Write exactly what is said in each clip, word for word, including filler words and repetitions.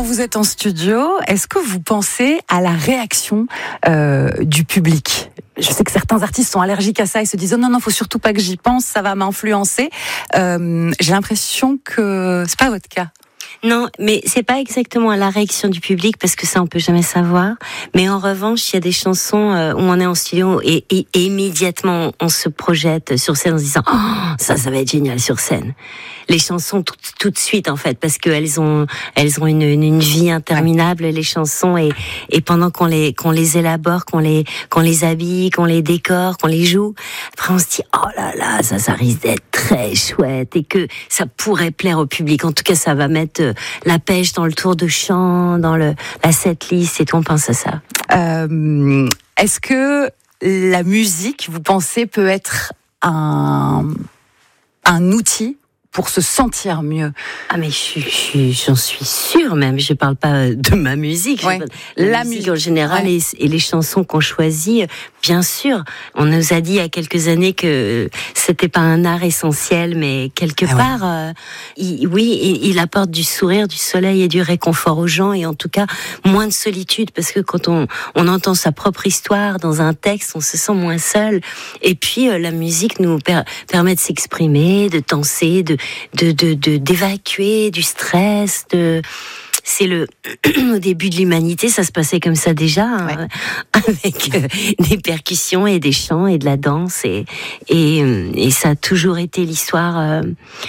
vous êtes en studio, est-ce que vous pensez à la réaction euh, du public ? Je sais que certains artistes sont allergiques à ça et se disent oh non non, faut surtout pas que j'y pense, ça va m'influencer. Euh, j'ai l'impression que c'est pas votre cas. Non, mais c'est pas exactement la réaction du public parce que ça on peut jamais savoir. Mais en revanche, il y a des chansons euh, où on est en studio et, et, et immédiatement on se projette sur scène en se disant oh, ça, ça va être génial sur scène. Les chansons tout, tout de suite en fait parce qu'elles ont elles ont une, une, une vie interminable les chansons et, et pendant qu'on les qu'on les élabore, qu'on les qu'on les habille, qu'on les décore, qu'on les joue, après on se dit oh là là ça ça risque d'être très chouette et que ça pourrait plaire au public. En tout cas, ça va mettre la pêche dans le tour de chant, dans le, la setlist et tout, on pense à ça. Euh, est-ce que la musique, vous pensez, peut être un, un outil pour se sentir mieux? Ah mais je, je, j'en suis sûre même, je parle pas de ma musique, ouais. la, la musique mu- en général ouais. et, et les chansons qu'on choisit, bien sûr. On nous a dit il y a quelques années que c'était pas un art essentiel, mais quelque ah part, ouais. euh, il, oui, il, il apporte du sourire, du soleil et du réconfort aux gens et en tout cas moins de solitude parce que quand on, on entend sa propre histoire dans un texte, on se sent moins seul. Et puis euh, la musique nous per- permet de s'exprimer, de danser, de De, de, de, d'évacuer du stress, de... c'est le au début de l'humanité, ça se passait comme ça déjà, hein, ouais. avec euh, des percussions et des chants et de la danse et et, et ça a toujours été l'histoire euh,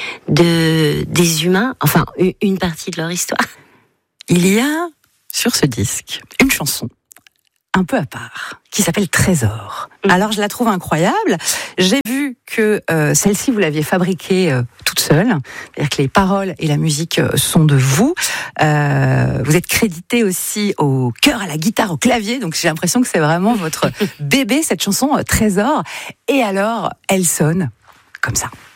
de des humains, enfin une partie de leur histoire. Il y a sur ce disque une chanson un peu à part, qui s'appelle Trésor. Mmh. Alors je la trouve incroyable. J'ai vu que euh, celle-ci, vous l'aviez fabriquée euh, toute seule, c'est-à-dire que les paroles et la musique euh, sont de vous. Euh, vous êtes crédité aussi au chœur, à la guitare, au clavier, donc j'ai l'impression que c'est vraiment votre bébé, cette chanson euh, Trésor. Et alors, elle sonne comme ça.